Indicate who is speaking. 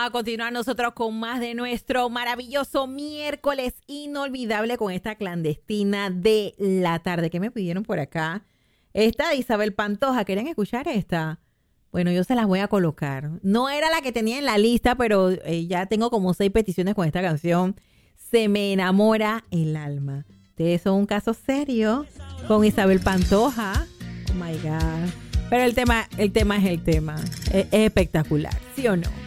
Speaker 1: a continuar nosotros con más de nuestro maravilloso miércoles inolvidable con esta clandestina de la tarde. ¿Qué me pidieron por acá? Esta de Isabel Pantoja. ¿Querían escuchar esta? Bueno, yo se las voy a colocar. No era la que tenía en la lista, pero ya tengo como 6 peticiones con esta canción. Se me enamora el alma. Ustedes son un caso serio con Isabel Pantoja. Oh my God. Pero el tema es el tema. Es espectacular, ¿sí o no?